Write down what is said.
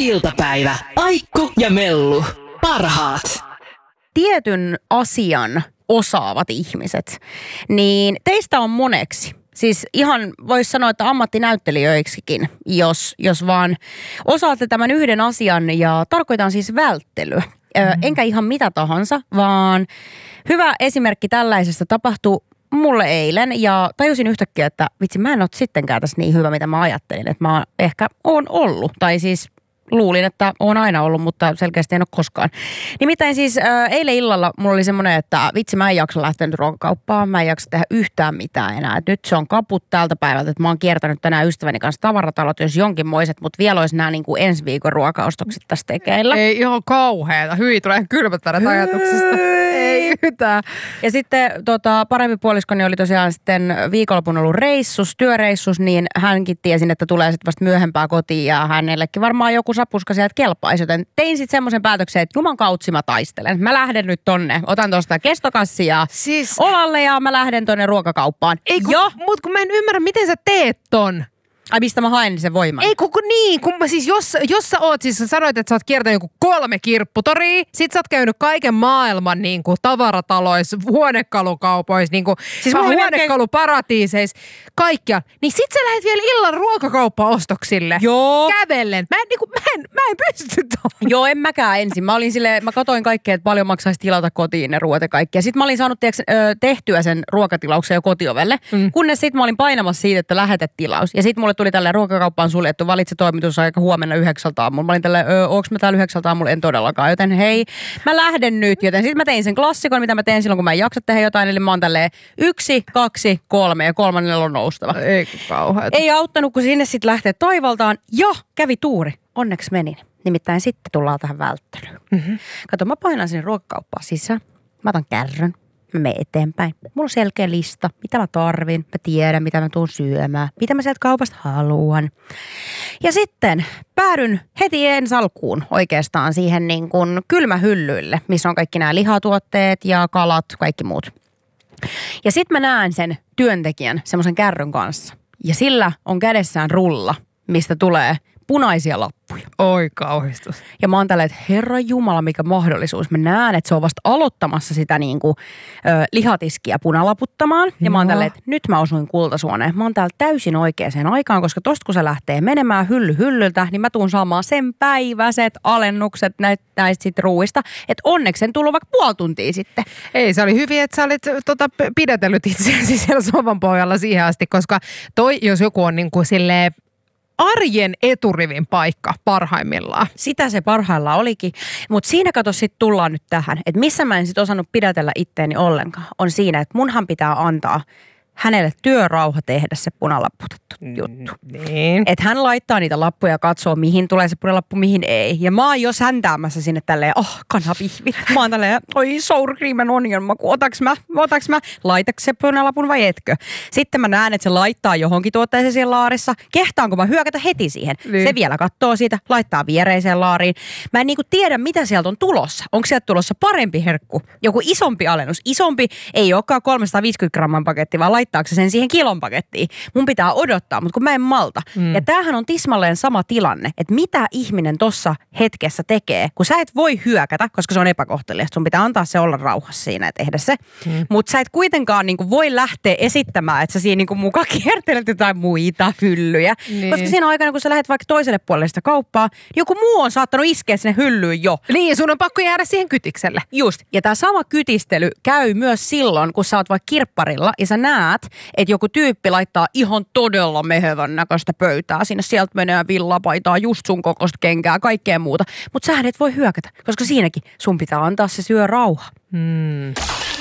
iltapäivä. Aikku ja Mellu. Parhaat. Tietyn asian osaavat ihmiset, niin teistä on moneksi. Siis ihan voisi sanoa, että ammattinäyttelijöiksikin, jos vaan osaatte tämän yhden asian ja tarkoitan siis välttelyä. Enkä ihan mitä tahansa, vaan hyvä esimerkki tällaisesta tapahtui mulle eilen ja tajusin yhtäkkiä, että vitsi mä en ole sittenkään tässä niin hyvä, mitä mä ajattelin, että mä ehkä oon ollut. Tai siis luulin, että oon aina ollut, mutta selkeästi en ole koskaan. Nimittäin siis eilen illalla mulla oli semmoinen, että vitsi mä en jaksa lähteä nyt ruokakauppaan, mä en jaksa tehdä yhtään mitään enää. Et nyt se on kaput tältä päivältä, että mä oon kiertänyt tänään ystäväni kanssa tavaratalot, jos jonkinmoiset, mutta vielä olisi nämä niin kuin ensi viikon ruokaostokset tässä tekeillä. Ei ihan kauheeta, hyi tulee kylmättävät ajatuksesta. Ei yhtään. Ja sitten parempi puoliskoni oli tosiaan sitten viikonlopun ollut työreissus, niin hänkin tiesin, että tulee sitten vasta myöhempää kotiin ja hänellekin varmaan joku sapuska sieltä kelpaisi, joten tein sitten semmoisen päätöksen, että juman kautsi mä taistelen. Mä lähden nyt tonne, otan tuosta kestokassia olalle ja mä lähden tonne ruokakauppaan. Mut kun mä en ymmärrä, miten sä teet ton. Ai mistä mä haen sen voiman? Ei kun mä siis, jos sä oot, siis sä sanoit, että sä oot kiertänyt joku 3 kirpputoria, sit sä oot käynyt kaiken maailman niinku tavarataloissa, huonekalukaupoissa, niinku siis huonekaluparatiiseissa, kaikkia. Niin sit sä lähdet vielä illan ruokakauppaostoksille. Joo. Kävellen. Mä en pysty tuohon. Joo, en mäkään ensin. Mä katoin kaikkea, että paljon maksaisi tilata kotiin ne ruoat ja kaikki. Ja sit mä olin saanut tehtyä sen ruokatilauksen jo kotiovelle, kunnes sit mä olin painamassa siitä, että lähetetilaus. Ja sit mulle tuli tälleen ruokakauppaan suljettu, valitse toimitusaika huomenna 9 aamulla. Mä olin tälleen, onks mä täällä 9 aamulla? En todellakaan, joten hei, mä lähden nyt. Joten sit mä tein sen klassikon, mitä mä teen silloin, kun mä en jaksa tehdä jotain. Eli mä oon tälleen 1, 2, 3 ja 3 on noustava. Ei kauheeta. Ei auttanut, kun sinne sit lähtee taivaltaan. Jo, kävi tuuri. Onneksi menin. Nimittäin sitten tullaan tähän välttelyyn. Kato, mä painan sinne ruokakauppaan sisään. Mä otan kärryn. Mä menen eteenpäin. Mulla on selkeä lista, mitä mä tarvin. Mä tiedän, mitä mä tuun syömään. Mitä mä sieltä kaupasta haluan. Ja sitten päädyn heti ensi alkuun oikeastaan siihen niin kuin kylmähyllyille, missä on kaikki nämä lihatuotteet ja kalat, kaikki muut. Ja sitten mä näen sen työntekijän semmoisen kärryn kanssa. Ja sillä on kädessään rulla, mistä tulee punaisia lappuja. Oi kauhistus. Ja mä oon tälleen, että herra jumala, mikä mahdollisuus. Mä näen, että se on vasta aloittamassa sitä niinku lihatiskiä punalaputtamaan. Ja mä oon tälleen, että nyt mä osuin kultasuoneen. Mä oon täällä täysin oikeaan aikaan, koska tosta kun se lähtee menemään hyllyltä, niin mä tuun saamaan sen päiväiset alennukset näistä sit ruuista. Että onneksi en tullut vaikka puoli tuntia sitten. Ei, se oli hyvin, että sä olit pidetellyt itseäsi siellä sovan pohjalla siihen asti, koska jos joku on niinku silleen arjen eturivin paikka parhaimmillaan. Sitä se parhaillaan olikin. Mutta siinä kato sitten tullaan nyt tähän, että missä mä en sitten osannut pidätellä itteeni ollenkaan, on siinä, että munhan pitää antaa hänelle työrauha tehdä se punalapputettu juttu. Niin. Että hän laittaa niitä lappuja ja katsoo, mihin tulee se punalappu, mihin ei. Ja mä oon jo säntäämässä sinne tälleen, kanapihvit. Mä oon tälleen, oi sour cream and onion maku, otaks mä, laitaks se punalapun vai etkö? Sitten mä näen, että se laittaa johonkin tuotteeseen siellä laarissa. Kehtaanko mä hyökätä heti siihen? Niin. Se vielä katsoo siitä, laittaa viereiseen laariin. Mä en niinku tiedä, mitä sieltä on tulossa. Onko sieltä tulossa parempi herkku? Joku isompi alennus. Isompi ei olekaan 350 gramman paketti, vaan laittaako se sen siihen kilon pakettiin. Mun pitää odottaa, mutta kun mä en malta. Ja tämähän on tismalleen sama tilanne, että mitä ihminen tossa hetkessä tekee, kun sä et voi hyökätä, koska se on epäkohteliasta. Sun pitää antaa se olla rauhassa siinä ja tehdä se. Mutta sä et kuitenkaan niinku voi lähteä esittämään, että sä siinä niinku mukaan kiertelet jotain muita hyllyjä. Niin. Koska siinä aikana, kun sä lähdet vaikka toiselle puolelle sitä kauppaa, joku muu on saattanut iskeä sinne hyllyyn jo. Niin, sun on pakko jäädä siihen kytikselle. Just. Ja tää sama kytistely käy myös silloin, kun sä oot vaikka kirpparilla ja sä näet, että joku tyyppi laittaa ihan todella mehevän näköistä pöytää sinne. Sieltä menee villapaitaa, just sun kokoista kenkää, kaikkea muuta. Mutta sä et voi hyökätä, koska siinäkin sun pitää antaa se syö rauha.